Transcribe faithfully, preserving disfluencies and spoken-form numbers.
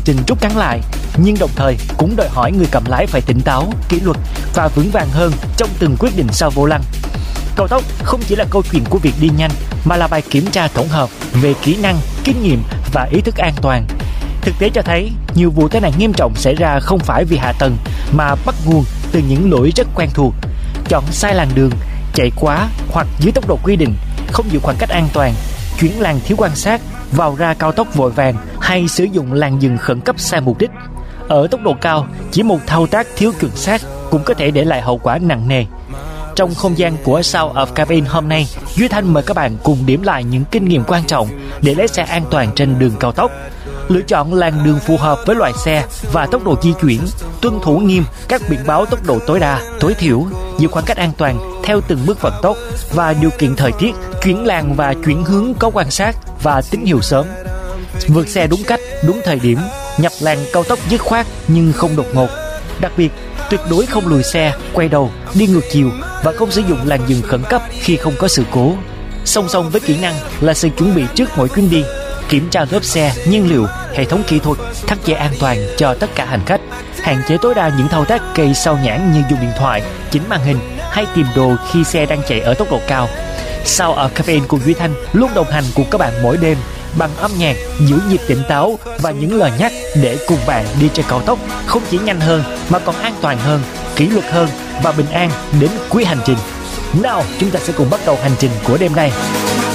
trình rút ngắn lại, nhưng đồng thời cũng đòi hỏi người cầm lái phải tỉnh táo, kỷ luật và vững vàng hơn trong từng quyết định sau vô lăng. Cao tốc không chỉ là câu chuyện của việc đi nhanh mà là bài kiểm tra tổng hợp về kỹ năng, kinh nghiệm và ý thức an toàn. Thực tế cho thấy, nhiều vụ tai nạn nghiêm trọng xảy ra không phải vì hạ tầng mà bắt nguồn từ những lỗi rất quen thuộc. Chọn sai làn đường, chạy quá hoặc dưới tốc độ quy định, không giữ khoảng cách an toàn, chuyển làn thiếu quan sát, vào ra cao tốc vội vàng hay sử dụng làn dừng khẩn cấp sai mục đích. Ở tốc độ cao, chỉ một thao tác thiếu chuẩn xác cũng có thể để lại hậu quả nặng nề. Trong không gian của Sound of Cabin hôm nay, Duy Thanh mời các bạn cùng điểm lại những kinh nghiệm quan trọng để lái xe an toàn trên đường cao tốc. Lựa chọn làn đường phù hợp với loại xe và tốc độ di chuyển, tuân thủ nghiêm các biển báo tốc độ tối đa, tối thiểu, giữ khoảng cách an toàn theo từng mức vận tốc và điều kiện thời tiết, chuyển làn và chuyển hướng có quan sát và tín hiệu sớm. Vượt xe đúng cách, đúng thời điểm, nhập làn cao tốc dứt khoát nhưng không đột ngột. Đặc biệt, tuyệt đối không lùi xe, quay đầu, đi ngược chiều và không sử dụng làn dừng khẩn cấp khi không có sự cố. Song song với kỹ năng là sự chuẩn bị trước mỗi chuyến đi, kiểm tra lốp xe, nhiên liệu, hệ thống kỹ thuật, thắt dây an toàn cho tất cả hành khách, hạn chế tối đa những thao tác gây sao nhãng như dùng điện thoại, chỉnh màn hình hay tìm đồ khi xe đang chạy ở tốc độ cao. Sound of Cabin cùng Duy Thanh luôn đồng hành cùng các bạn mỗi đêm bằng âm nhạc, giữ nhịp tỉnh táo và những lời nhắc để cùng bạn đi trên cao tốc không chỉ nhanh hơn mà còn an toàn hơn, kỷ luật hơn và bình an đến cuối hành trình. Nào, chúng ta sẽ cùng bắt đầu hành trình của đêm nay.